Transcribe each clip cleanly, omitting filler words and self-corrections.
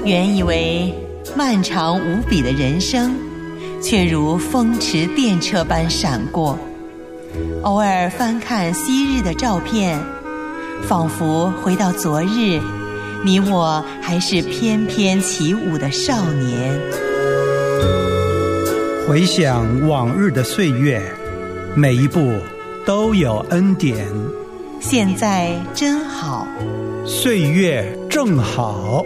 原以为漫长无比的人生，却如风驰电掣般闪过。偶尔翻看昔日的照片，仿佛回到昨日，你我还是翩翩起舞的少年。 回想往日的岁月，每一步都有恩典。 现在真好， 岁月正好。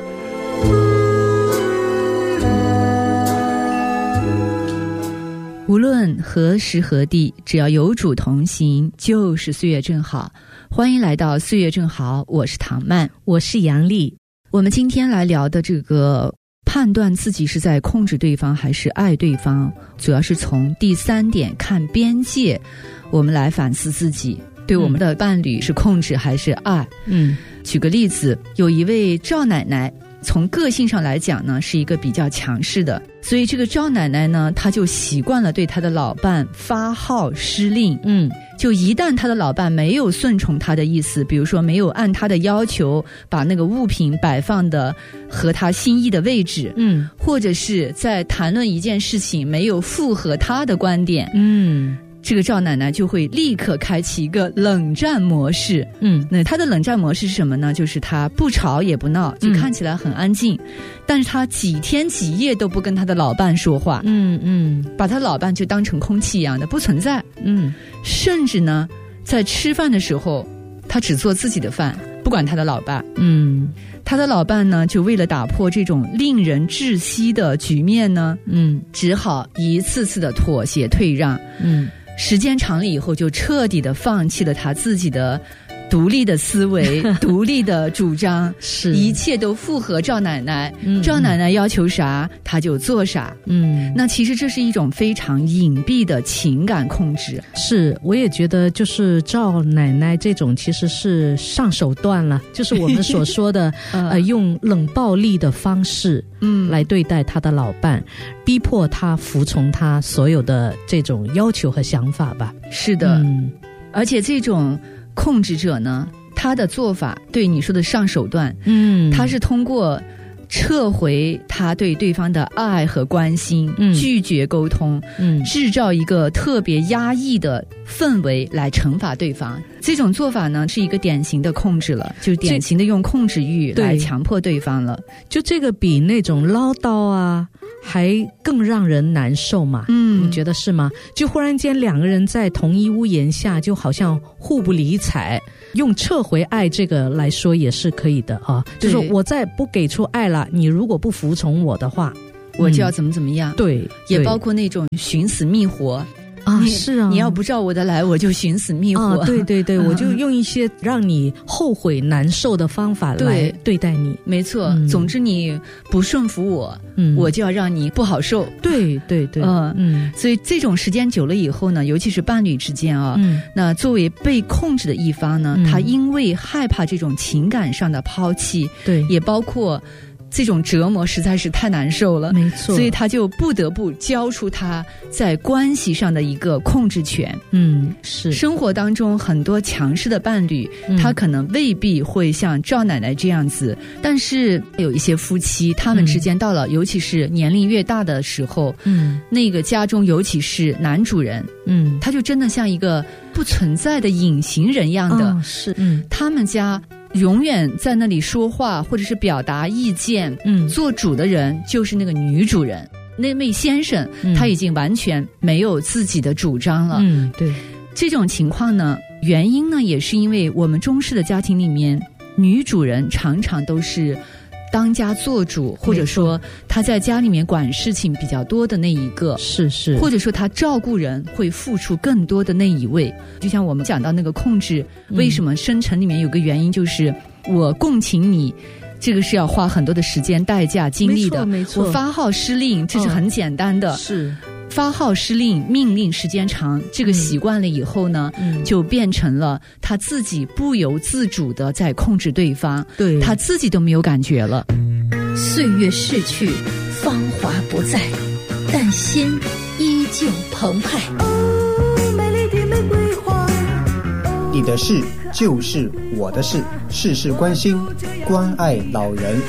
无论何时何地，只要有主同行，就是岁月正好。欢迎来到岁月正好，我是唐曼， 我是杨丽。 我们今天来聊的这个判断自己是在控制对方还是爱对方，主要是从第3点看边界，我们来反思自己对我们的伴侣是控制还是爱。举个例子，有一位赵奶奶，从个性上来讲呢，是一个比较强势的，所以这个赵奶奶呢，她就习惯了对她的老伴发号施令。就一旦她的老伴没有顺从她的意思，比如说没有按她的要求把那个物品摆放的和她心意的位置，或者是在谈论一件事情没有符合她的观点，这个赵奶奶就会立刻开启一个冷战模式。那她的冷战模式是什么呢？就是她不吵也不闹，就看起来很安静，但是她几天几夜都不跟她的老伴说话，把她老伴就当成空气一样的不存在。甚至呢，在吃饭的时候，她只做自己的饭，不管她的老伴。她的老伴呢，就为了打破这种令人窒息的局面呢，只好一次次的妥协退让。时间长了以后，就彻底的放弃了他自己的独立的思维独立的主张，是一切都符合赵奶奶。赵奶奶要求啥他就做啥。那其实这是一种非常隐蔽的情感控制。 是，我也觉得就是赵奶奶这种其实是上手段了，就是我们所说的用冷暴力的方式来对待他的老伴，逼迫他服从他所有的这种要求和想法吧。 是的，而且这种控制者呢，他的做法对你说的上手段，他是通过撤回他对对方的爱和关心，拒绝沟通，制造一个特别压抑的氛围来惩罚对方。这种做法呢，是一个典型的控制了，就典型的用控制欲来强迫对方了。 就这个比那种唠叨啊还更让人难受嘛。你觉得是吗？就忽然间两个人在同一屋檐下，就好像互不理睬。用撤回爱这个来说也是可以的啊，就是我再不给出爱了，你如果不服从我的话， 我就要怎么怎么样。 对， 也包括那种寻死觅活啊，是啊， 你要不照我的来，我就寻死觅活。 对对对，我就用一些让你后悔难受的方法来对待你。 没错，总之你不顺服我，我就要让你不好受。 对对对， 所以这种时间久了以后呢，尤其是伴侣之间啊，那作为被控制的一方呢，他因为害怕这种情感上的抛弃，对，也包括这种折磨实在是太难受了， 没错， 所以他就不得不交出他在关系上的一个控制权。 是生活当中很多强势的伴侣，他可能未必会像赵奶奶这样子，但是有一些夫妻，他们之间到了尤其是年龄越大的时候，那个家中尤其是男主人，他就真的像一个不存在的隐形人一样的， 是， 他们家永远在那里说话或者是表达意见，做主的人就是那个女主人。那位先生，他已经完全没有自己的主张了。 对， 这种情况呢，原因呢也是因为我们中式的家庭里面，女主人常常都是当家做主，或者说她在家里面管事情比较多的那一个， 是， 或者说她照顾人会付出更多的那一位。就像我们讲到那个控制，为什么深层里面有个原因，就是我共情你，这个是要花很多的时间、代价、精力的。 没错， 我发号施令，这是很简单的。 是。 发号施令、命令时间长，这个习惯了以后呢，就变成了他自己不由自主的在控制对方，对，他自己都没有感觉了。 岁月逝去，芳华不再，但心依旧澎湃。 美丽的玫瑰花。 你的事就是我的事，事事关心，关爱老人。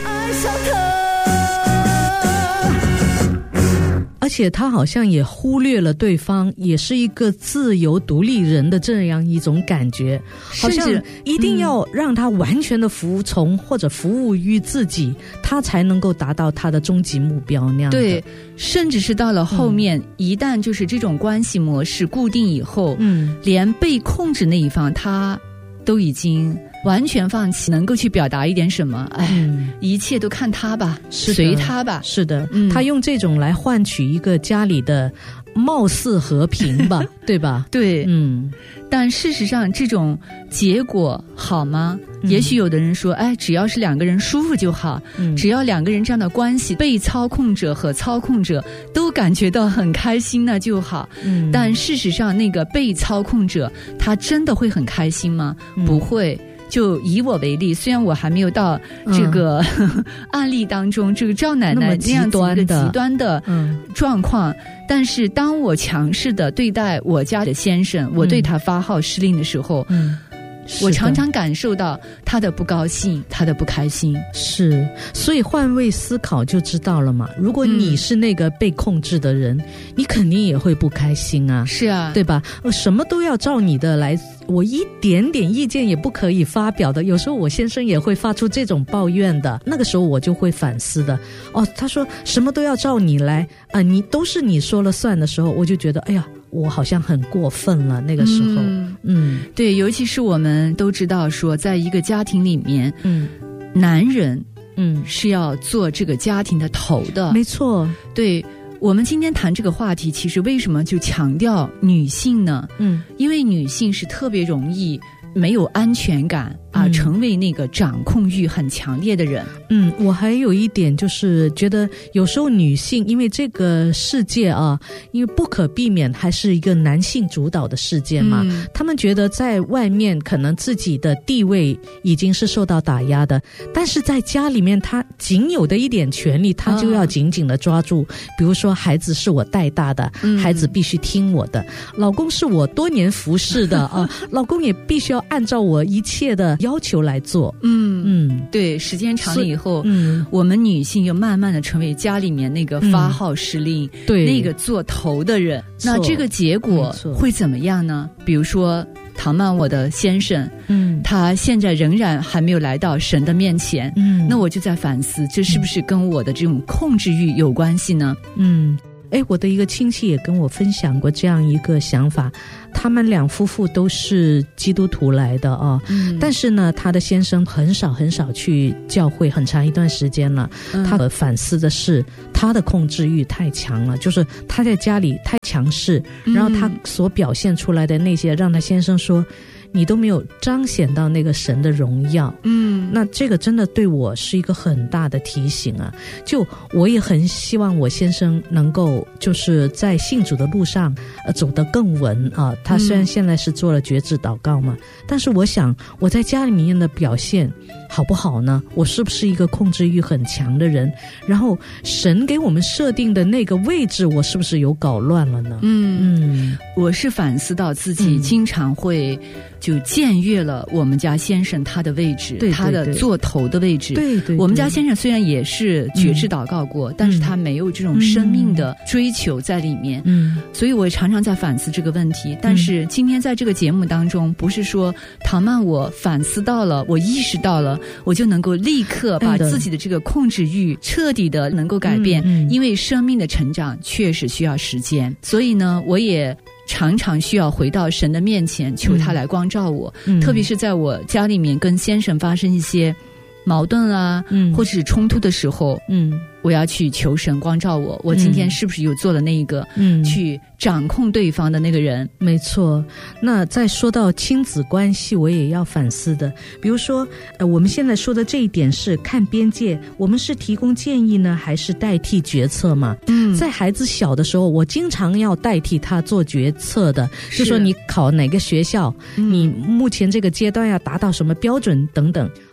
而且他好像也忽略了对方也是一个自由独立人的这样一种感觉，好像一定要让他完全的服从或者服务于自己，他才能够达到他的终极目标那样的。 对，甚至是到了后面，一旦就是这种关系模式固定以后，连被控制那一方他都已经完全放弃能够去表达一点什么，一切都看他吧，随他吧。 是的，他用这种来换取一个家里的貌似和平吧，对吧？ 对，但事实上这种结果好吗？也许有的人说，只要是两个人舒服就好，只要两个人这样的关系，被操控者和操控者都感觉到很开心那就好。但事实上那个被操控者他真的会很开心吗？不会。就以我为例，虽然我还没有到这个案例当中，这个赵奶奶那样子一个极端的状况，但是当我强势的对待我家的先生，我对他发号施令的时候，我常常感受到他的不高兴，他的不开心。 是，所以换位思考就知道了嘛。如果你是那个被控制的人，你肯定也会不开心啊。 是啊， 对吧？什么都要照你的来，我一点点意见也不可以发表的。有时候我先生也会发出这种抱怨的，那个时候我就会反思的。他说什么都要照你来啊，你都是你说了算的时候，我就觉得哎呀，我好像很过分了。那个时候对，尤其是我们都知道说在一个家庭里面，男人是要做这个家庭的头的。 没错。 对，我们今天谈这个话题，其实为什么就强调女性呢？因为女性是特别容易没有安全感成为那个掌控欲很强烈的人。 我还有一点就是觉得有时候女性因为这个世界因为不可避免还是一个男性主导的世界嘛，他们觉得在外面可能自己的地位已经是受到打压的，但是在家里面他仅有的一点权利他就要紧紧的抓住。比如说孩子是我带大的，孩子必须听我的，老公是我多年服侍的老公也必须要按照我一切的要求来做。 对，时间长了以后，我们女性又慢慢的成为家里面那个发号施令， 对， 那个做头的人。那这个结果会怎么样呢？比如说唐曼我的先生，他现在仍然还没有来到神的面前，那我就在反思，这是不是跟我的这种控制欲有关系呢？ 我的一个亲戚也跟我分享过这样一个想法，他们两夫妇都是基督徒来的但是呢他的先生很少去教会很长一段时间了，他反思的是他的控制欲太强了，就是他在家里太强势，然后他所表现出来的那些让他先生说你都没有彰显到那个神的荣耀。那这个真的对我是一个很大的提醒啊，就我也很希望我先生能够就是在信主的路上走得更稳他虽然现在是做了决志祷告嘛，但是我想我在家里面的表现好不好呢？我是不是一个控制欲很强的人？然后神给我们设定的那个位置我是不是有搞乱了呢？ 我是反思到自己经常会就僭越了我们家先生他的位置， 对， 他的做头的位置。对，我们家先生虽然也是决志祷告过，但是他没有这种生命的追求在里面。所以我常常在反思这个问题。但是今天在这个节目当中，不是说唐曼我反思到了，我意识到了，我就能够立刻把自己的这个控制欲彻底的能够改变，因为生命的成长确实需要时间。所以呢，我也常常需要回到神的面前，求他来光照我，特别是在我家里面跟先生发生一些矛盾或者是冲突的时候，我要去求神光照我，我今天是不是又做了那一个去掌控对方的那个人。 没错。那再说到亲子关系，我也要反思的，比如说我们现在说的这一点是看边界，我们是提供建议呢还是代替决策嘛？在孩子小的时候我经常要代替他做决策的，就说你考哪个学校，你目前这个阶段要达到什么标准等等。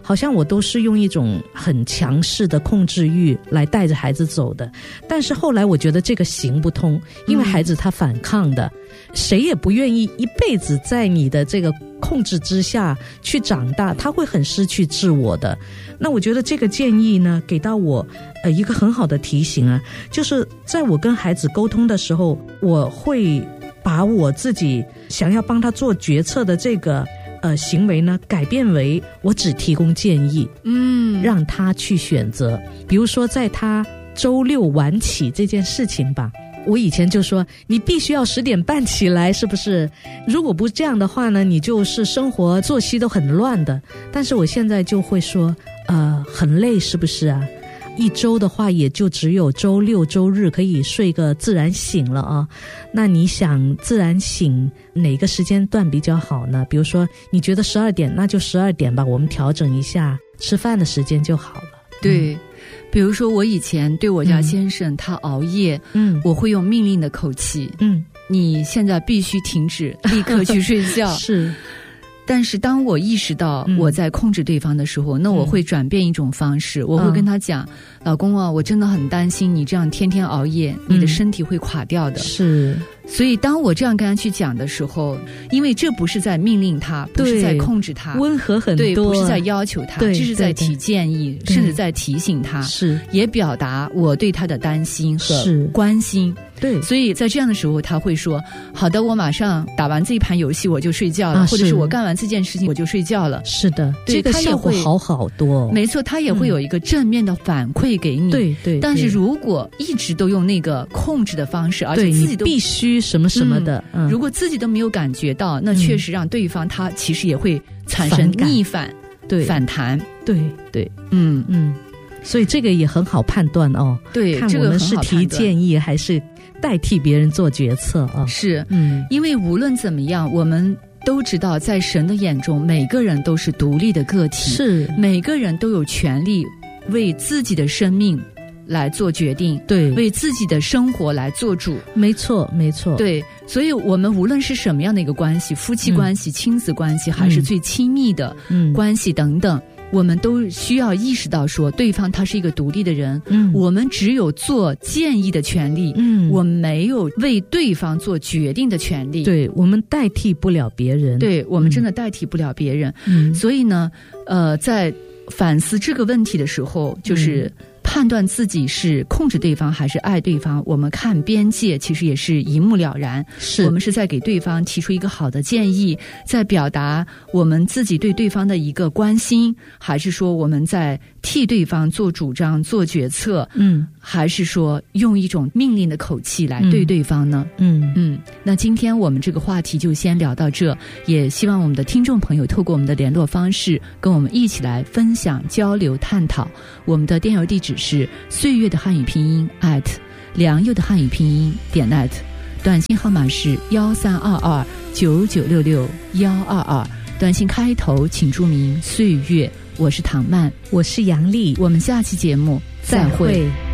好像我都是用一种很强势的控制欲来带着孩子走的。但是后来我觉得这个行不通，因为孩子他反抗的，谁也不愿意一辈子在你的这个控制之下去长大，他会很失去自我的。那我觉得这个建议呢，给到我一个很好的提醒啊，就是在我跟孩子沟通的时候，我会把我自己想要帮他做决策的这个行为呢，改变为我只提供建议，让他去选择。比如说在他周六晚起这件事情吧，我以前就说你必须要10点半起来，是不是？如果不这样的话呢，你就是生活作息都很乱的。但是我现在就会说很累，是不是啊？一周的话也就只有周六周日可以睡个自然醒了啊。那你想自然醒哪个时间段比较好呢？比如说你觉得12点，那就12点吧，我们调整一下吃饭的时间就好了。 对，比如说我以前对我家先生他熬夜，我会用命令的口气，你现在必须停止，立刻去睡觉。 是。 但是当我意识到我在控制对方的时候，那我会转变一种方式，我会跟他讲，老公啊，我真的很担心你这样天天熬夜，你的身体会垮掉的。 是。 所以当我这样跟他去讲的时候，因为这不是在命令他，不是在控制他， 温和很多， 对，不是在要求他，这是在提建议，甚至在提醒他， 是， 也表达我对他的担心和关心。 对， 所以在这样的时候他会说，好的，我马上打完这一盘游戏我就睡觉了，或者是我干完这件事情我就睡觉了。 是的，这个效果好多。 没错，他也会有一个正面的反馈给你。 对。 但是如果一直都用那个控制的方式，而且自己都必须什么什么的， 如果自己都没有感觉到，那确实让对方他其实也会产生逆反，反弹。 对，所以这个也很好判断哦。 对， 看我们是提建议还是代替别人做决策啊？ 是，因为无论怎么样，我们都知道，在神的眼中，每个人都是独立的个体， 是每个人都有权利为自己的生命来做决定， 对， 为自己的生活来做主。 没错。 对，所以我们无论是什么样的一个关系，夫妻关系、亲子关系，还是最亲密的关系等等，我们都需要意识到说，对方他是一个独立的人，我们只有做建议的权利，我们没有为对方做决定的权利。 对，我们代替不了别人。 对，我们真的代替不了别人。所以呢，在反思这个问题的时候，就是判断自己是控制对方还是爱对方，我们看边界其实也是一目了然。 是， 我们是在给对方提出一个好的建议，在表达我们自己对对方的一个关心，还是说我们在替对方做主张、做决策？还是说用一种命令的口气来对对方呢？那今天我们这个话题就先聊到这，也希望我们的听众朋友透过我们的联络方式，跟我们一起来分享、交流、探讨。我们的电邮地址是岁月的汉语拼音良友的汉语拼音.net， 短信号码是132299662122，短信开头请注明岁月。我是唐曼， 我是杨丽， 我们下期节目再会。